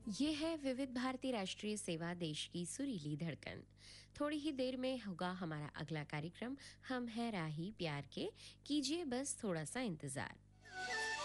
ये है विविध भारती राष्ट्रीय सेवा, देश की सुरीली धड़कन। थोड़ी ही देर में होगा हमारा अगला कार्यक्रम। हम हैं राही प्यार के, कीजिए बस थोड़ा सा इंतजार।